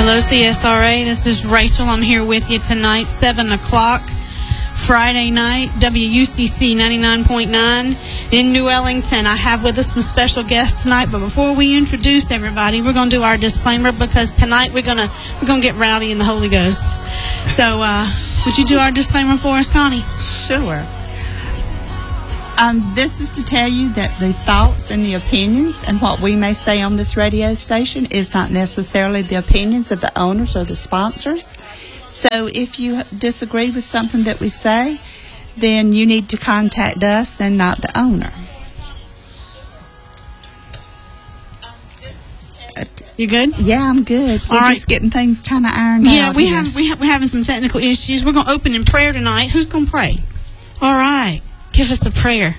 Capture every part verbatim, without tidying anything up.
Hello, C S R A. This is Rachel. I'm here with you tonight, seven o'clock, Friday night, W U C C ninety-nine point nine in New Ellington. I have with us some special guests tonight, but before we introduce everybody, we're going to do our disclaimer because tonight we're going to we're going to get rowdy in the Holy Ghost. So, uh, would you do our disclaimer for us, Connie? Sure. Um, this is to tell you that the thoughts and the opinions and what we may say on this radio station is not necessarily the opinions of the owners or the sponsors. So if you disagree with something that we say, then you need to contact us and not the owner. You good? Yeah, I'm good. We're All right. just getting things kind of ironed Yeah, out we here. have we ha- we're having some technical issues. We're going to open in prayer tonight. Who's going to pray? All right. Give us a prayer.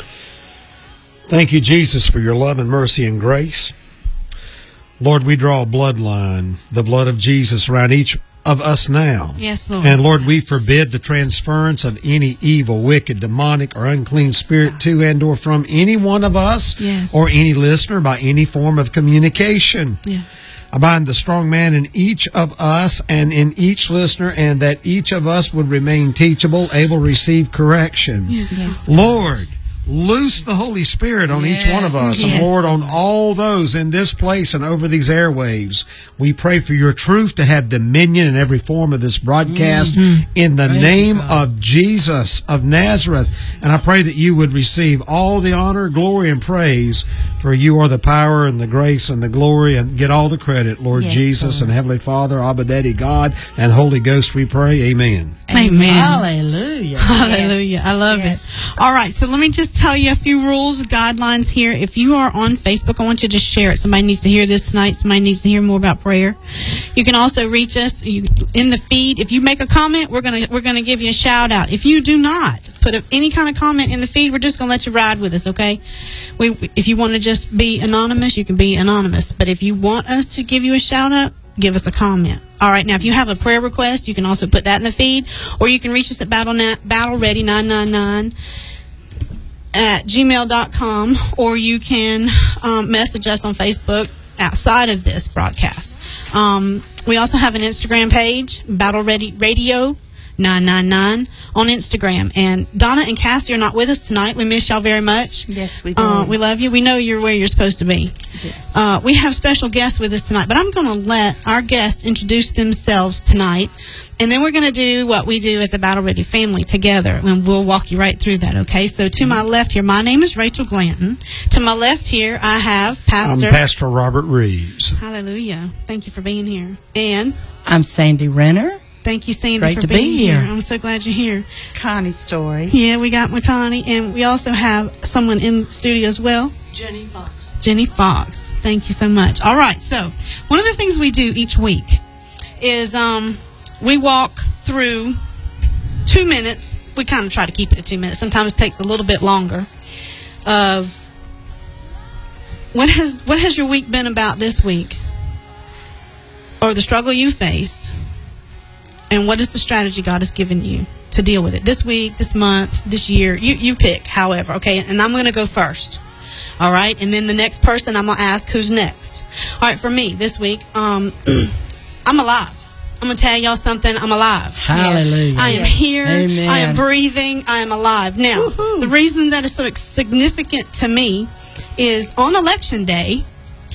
Thank you, Jesus, for your love and mercy and grace. Lord, we draw a bloodline, the blood of Jesus, around each of us now. Yes, Lord. And Lord, we forbid the transference of any evil, wicked, demonic, or unclean spirit to and or from any one of us Yes. or any listener by any form of communication. Yes. I bind the strong man in each of us and in each listener, and that each of us would remain teachable, able to receive correction. Yes. Lord, loose the Holy Spirit on each one of us, Yes. and Lord, on all those in this place and over these airwaves. We pray for your truth to have dominion in every form of this broadcast Mm-hmm. in the name of Jesus of Nazareth. And I pray that you would receive all the honor, glory, and praise, for you are the power and the grace and the glory, and get all the credit, Lord Yes, Jesus Lord. and Heavenly Father, Abba, Daddy, God, and Holy Ghost, we pray. Amen. Amen. Hallelujah. Hallelujah. I love Yes. it. All right. So let me just tell you a few rules, guidelines here. If you are on Facebook, I want you to just share it. Somebody needs to hear this tonight. Somebody needs to hear more about prayer. You can also reach us you, in the feed. If you make a comment, we're going to, we're going to give you a shout out. If you do not put a, any kind of comment in the feed, we're just going to let you ride with us. Okay. We, if you want to just be anonymous, you can be anonymous. But if you want us to give you a shout out, give us a comment. All right. Now, if you have a prayer request, you can also put that in the feed, or you can reach us at battle battle ready nine nine nine at gmail dot com, or you can um, message us on Facebook outside of this broadcast. Um, we also have an Instagram page, Battle Ready Radio nine nine nine on Instagram. And Donna and Cassie are not with us tonight. We miss y'all very much. Yes, we do. Uh, we love you. We know you're where you're supposed to be. Yes. Uh, we have special guests with us tonight, but I'm going to let our guests introduce themselves tonight, and then we're going to do what we do as a Battle Ready family together, and we'll walk you right through that, okay? So to my left here, my name is Rachel Glanton. To my left here, I have Pastor. I'm Pastor Robert Reeves. Hallelujah. Thank you for being here. And I'm Sandy Renner. thank you, Sandy, Great for to be being here. here. I'm so glad you're here. Connie's story. Yeah, we got McConnie, and we also have someone in the studio as well. Jenny Fox. Jenny Fox. Thank you so much. All right, so one of the things we do each week is um, we walk through two minutes. We kind of try to keep it at two minutes. Sometimes it takes a little bit longer. Of what has what has your week been about this week, or the struggle you faced, and what is the strategy God has given you to deal with it this week, this month, this year? You you pick, however, okay? And I'm going to go first. All right, and then the next person I'm gonna ask who's next. All right, for me this week, um, I'm alive. I'm gonna tell y'all something. I'm alive. Hallelujah. I am here. Amen. I am breathing. I am alive. Now, Woo-hoo. the reason that is so significant to me is on election day,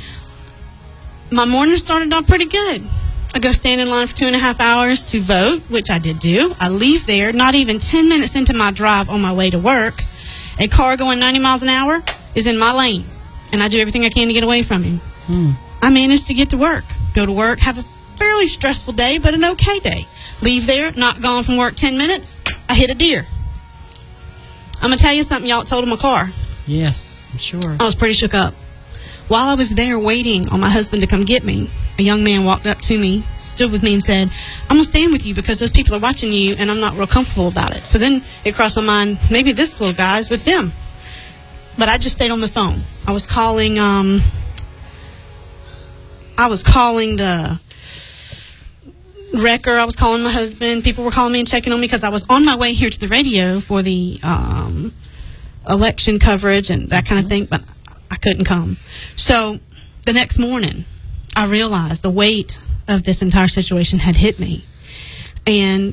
my morning started off pretty good. I go stand in line for two and a half hours to vote, which I did do. I leave there, not even ten minutes into my drive on my way to work, a car going ninety miles an hour is in my lane, and I do everything I can to get away from him. Hmm. I managed to get to work, go to work, have a fairly stressful day, but an okay day. Leave there, not gone from work ten minutes, I hit a deer. I'm going to tell you something y'all told him my car. Yes, I'm sure. I was pretty shook up. While I was there waiting on my husband to come get me, a young man walked up to me, stood with me, and said, I'm going to stand with you because those people are watching you, and I'm not real comfortable about it. So then it crossed my mind, maybe this little guy's with them. But I just stayed on the phone. I was calling, um, I was calling the wrecker. I was calling my husband. People were calling me and checking on me because I was on my way here to the radio for the um, election coverage and that kind of thing, but I couldn't come. So the next morning, I realized the weight of this entire situation had hit me. And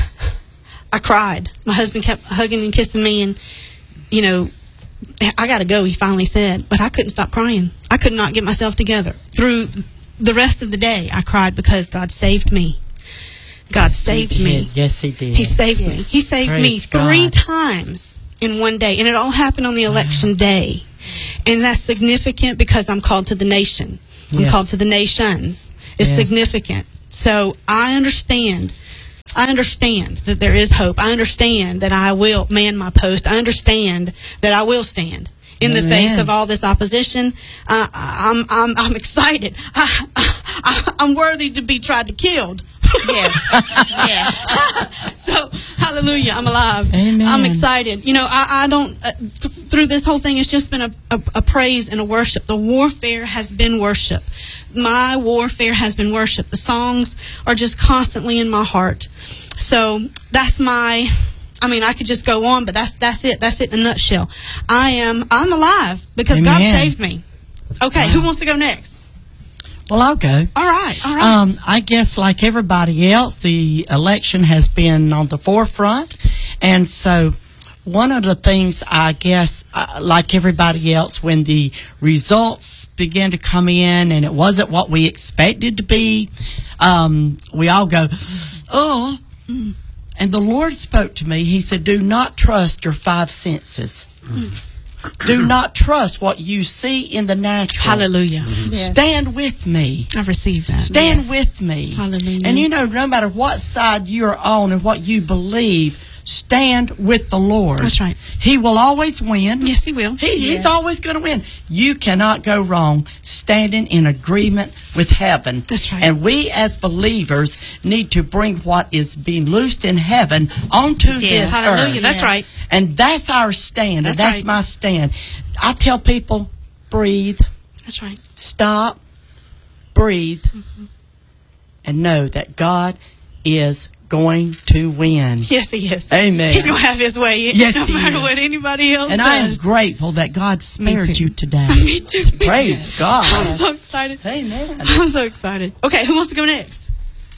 I cried. My husband kept hugging and kissing me, and, you know, I got to go, he finally said. But I couldn't stop crying. I could not get myself together. Through the rest of the day, I cried because God saved me. God saved He me. did. Yes, he did. He saved me. Yes. He saved Praise me three God. times in one day. And it all happened on the election day. And that's significant because I'm called to the nation. I'm Yes. called to the nations. It's Yes. significant. So I understand. I understand that there is hope. I understand that I will man my post. I understand that I will stand in the Amen. face of all this opposition. Uh, I'm, I'm, I'm excited. I, I, I'm worthy to be tried to killed. Yes. Yes. So, hallelujah, I'm alive. Amen. I'm excited. You know, I, I don't, uh, th- through this whole thing, it's just been a, a, a praise and a worship. The warfare has been worship. My warfare has been worship. The songs are just constantly in my heart. So, that's my, I mean, I could just go on, but that's that's it. That's it in a nutshell. I am, I'm alive because God Amen. saved me. Okay, who wants to go next? Well, I'll go. All right, all right. Um, I guess like everybody else, the election has been on the forefront. And so one of the things, I guess, uh, like everybody else, when the results began to come in and it wasn't what we expected to be, um, we all go, oh. And the Lord spoke to me. He said, do not trust your five senses. Do not trust what you see in the natural. Hallelujah. Yes. Stand with me. I've received that. Stand Yes. with me. Hallelujah. And you know, no matter what side you're on and what you believe, stand with the Lord. That's right. He will always win. Yes, he will. He, He's Yeah. always going to win. You cannot go wrong standing in agreement with heaven. That's right. And we as believers need to bring what is being loosed in heaven onto Yes. this Hallelujah. earth. That's Yes. right. And that's our stand. That's and that's right. my stand. I tell people, breathe, That's right. stop, breathe, and know that God is going to win. Yes, he is. Amen. He's going to have his way, Yes, no he matter is. what anybody else And does. I am grateful that God spared too. you today. Me too. me Praise too. God. I'm so excited. Amen. I'm so excited. Okay, who wants to go next?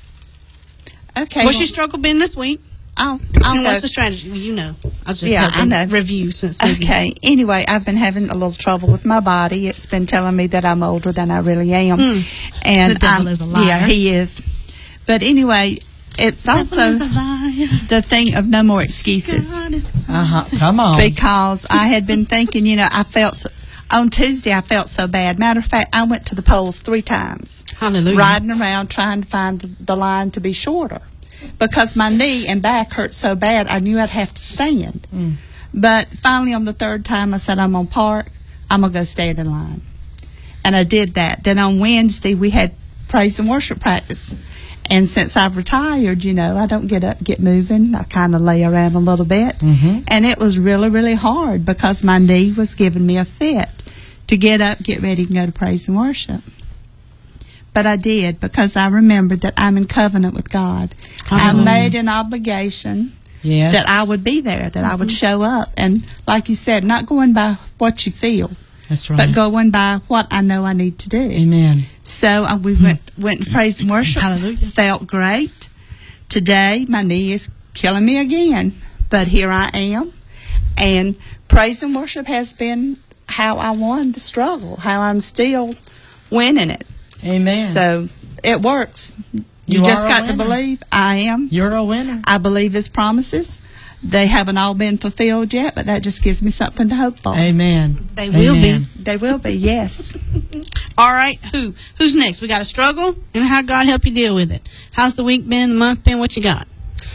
Okay. What's well, your struggle been this week? I'll, And I'll what's go. the strategy? Well, you know. I'll just Yeah, have I know. a review since we- Okay. Anyway, I've been having a little trouble with my body. It's been telling me that I'm older than I really am. Mm. And The devil I'm- is a liar. Yeah, he is. But anyway, it's Devil also is a liar. the thing of no more excuses. God is Uh-huh. Come on. Because I had been thinking, you know, I felt so, on Tuesday I felt so bad. Matter of fact, I went to the polls three times, Hallelujah. riding around trying to find the, the line to be shorter, because my knee and back hurt so bad I knew I'd have to stand. Mm. But finally, on the third time, I said, I'm gonna park. I'm gonna go stand in line, and I did that. Then on Wednesday we had praise and worship practice. And since I've retired, you know, I don't get up, get moving. I kind of lay around a little bit. Mhm. And it was really, really hard because my knee was giving me a fit to get up, get ready, and go to praise and worship. But I did because I remembered that I'm in covenant with God. I Hallelujah. made an obligation Yes. that I would be there, that I would show up. And like you said, not going by what you feel, That's right. but going by what I know I need to do. Amen. So uh, we went went and praise and worship. Hallelujah. Felt great. Today my knee is killing me again, but here I am. And praise and worship has been how I won the struggle, how I'm still winning it. Amen. So it works. You, You just are a got to winner. believe. I am. You're a winner. I believe His promises. They haven't all been fulfilled yet, but that just gives me something to hope for. Amen. They will be. Amen. They will be, yes. All right, who? Who's next? We got a struggle, and how God help you deal with it. How's the week been, the month been? What you got?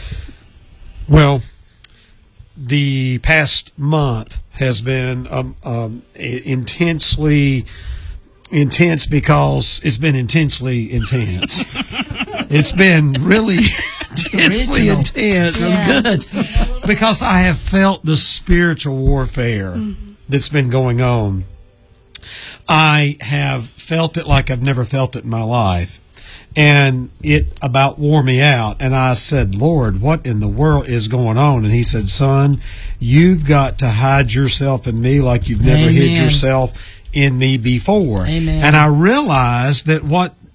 Well, the past month has been um, um, i- intensely intense because it's been intensely intense. It's been really intensely original. intense Yeah. Good. because I have felt the spiritual warfare that's been going on. I have felt it like I've never felt it in my life. And it about wore me out. And I said, Lord, what in the world is going on? And He said, son, you've got to hide yourself in me like you've never hid Amen. yourself in me before. Amen. And I realized that what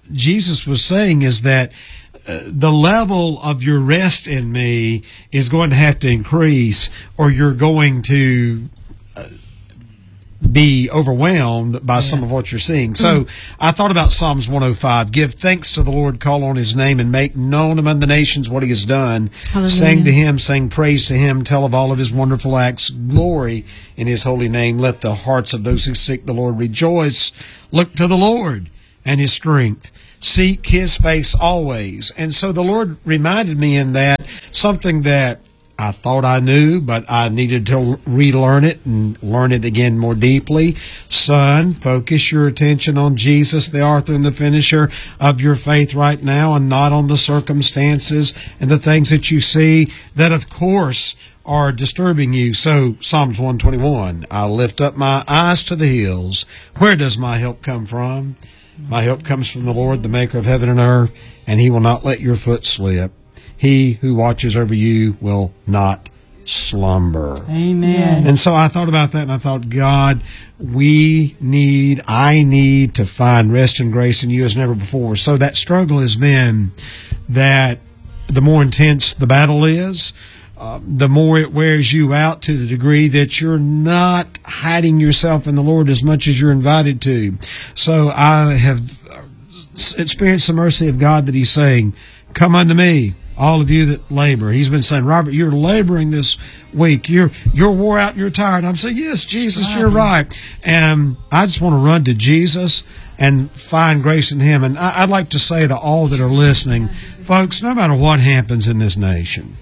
Jesus was saying is that uh, the level of your rest in me is going to have to increase, or you're going to uh, be overwhelmed by yeah. some of what you're seeing. So mm-hmm. I thought about Psalms one oh five. Give thanks to the Lord, call on his name, and make known among the nations what he has done. Hallelujah. Sing to him, sing praise to him, tell of all of his wonderful acts, glory in his holy name. Let the hearts of those who seek the Lord rejoice. Look to the Lord and his strength. Seek his face always. And so the Lord reminded me in that something that I thought I knew, but I needed to relearn it and learn it again more deeply. Son, focus your attention on Jesus, the author and the finisher of your faith right now, and not on the circumstances and the things that you see that, of course, are disturbing you. So, Psalms one twenty-one, I lift up my eyes to the hills. Where does my help come from? My help comes from the Lord, the maker of heaven and earth, and he will not let your foot slip. He who watches over you will not slumber. Amen. And so I thought about that, and I thought, God, we need, I need to find rest and grace in you as never before. So that struggle has been that the more intense the battle is, uh, the more it wears you out, to the degree that you're not hiding yourself in the Lord as much as you're invited to. So I have experienced the mercy of God that he's saying, come unto me, all of you that labor. He's been saying, Robert, you're laboring this week. You're you're wore out and you're tired. I'm saying, yes, Jesus, right. You're right. And I just want to run to Jesus and find grace in him. And I, I'd like to say to all that are listening, folks, no matter what happens in this nation,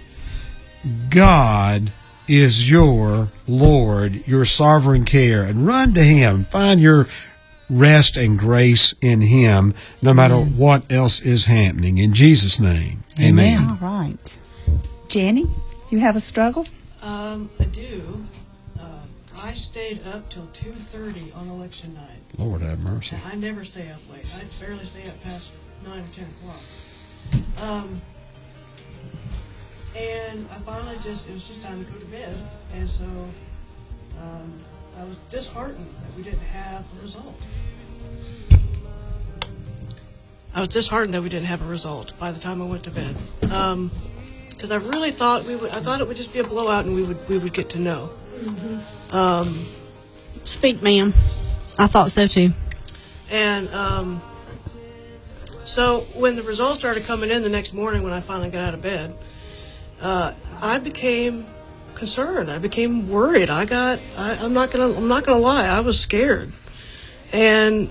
God is your Lord, your sovereign care. And run to him. Find your rest and grace in him, no matter Amen. What else is happening. In Jesus' name, amen. Amen. All right. Jenny, you have a struggle? Um, I do. Uh, I stayed up till two thirty on election night. Lord have mercy. I never stay up late. I barely stay up past nine or ten o'clock. Um, and I finally just, it was just time to go to bed. And so um, I was disheartened that we didn't have a result. I was disheartened that we didn't have a result by the time I went to bed, because um, I really thought we would. I thought it would just be a blowout, and we would we would get to know. Mm-hmm. Um, Speak, ma'am. I thought so too. And um, so when the results started coming in the next morning, when I finally got out of bed, uh, I became concerned. I became worried. I got. I, I'm not gonna. I'm not gonna lie. I was scared, and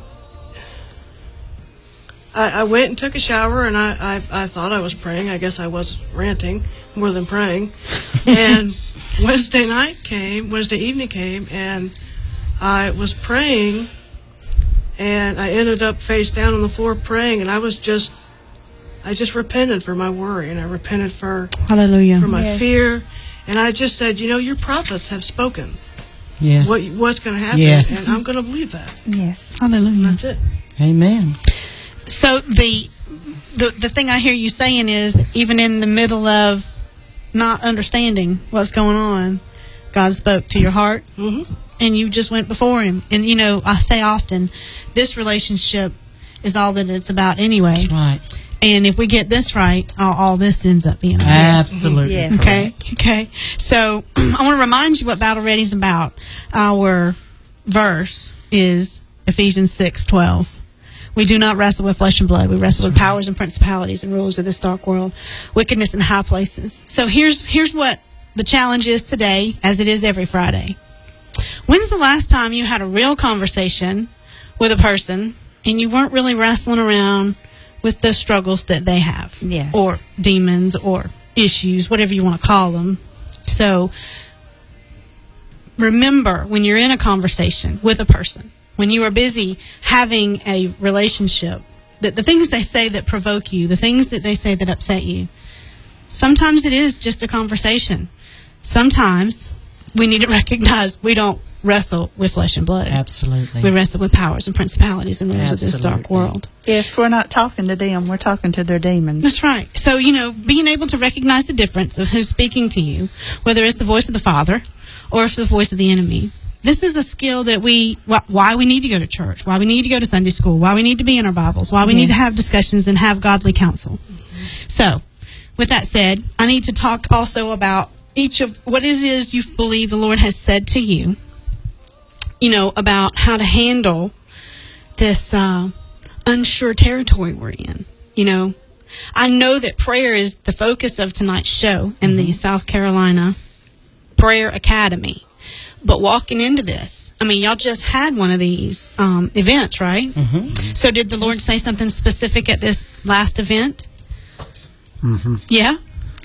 I, I went and took a shower, and I, I, I thought I was praying. I guess I was ranting more than praying. And Wednesday night came, Wednesday evening came, and I was praying, and I ended up face down on the floor praying, and I was just, I just repented for my worry, and I repented for, Hallelujah. for my yes. fear, and I just said, you know, your prophets have spoken. Yes. What what's going to happen, yes. and I'm going to believe that. Yes. Hallelujah. And that's it. Amen. So the, the the thing I hear you saying is, even in the middle of not understanding what's going on, God spoke to your heart, Mm-hmm. and you just went before him. And, you know, I say often, this relationship is all that it's about anyway. That's right. And if we get this right, all, all this ends up being right. Absolutely. Yes. Okay, okay. So I want to remind you what Battle Ready is about. Our verse is Ephesians six twelve. We do not wrestle with flesh and blood. We wrestle with powers and principalities and rulers of this dark world, wickedness in high places. So here's here's what the challenge is today, as it is every Friday. When's the last time you had a real conversation with a person and you weren't really wrestling around with the struggles that they have? Yes. Or demons or issues, whatever you want to call them. So remember, when you're in a conversation with a person, when you are busy having a relationship, that the things they say that provoke you, the things that they say that upset you, sometimes it is just a conversation. Sometimes we need to recognize we don't wrestle with flesh and blood. Absolutely. We wrestle with powers and principalities and rulers of this dark Absolutely. world. Yes, we're not talking to them. We're talking to their demons. That's right. So, you know, being able to recognize the difference of who's speaking to you, whether it's the voice of the Father or if it's the voice of the enemy, this is a skill that we, wh- why we need to go to church, why we need to go to Sunday school, why we need to be in our Bibles, why we Yes. need to have discussions and have godly counsel. So, with that said, I need to talk also about each of what it is you believe the Lord has said to you, you know, about how to handle this uh, unsure territory we're in. You know, I know that prayer is the focus of tonight's show in the South Carolina Prayer Academy. But walking into this, I mean, y'all just had one of these um, events, right? Mm-hmm. So did the Lord say something specific at this last event? Mm-hmm. Yeah?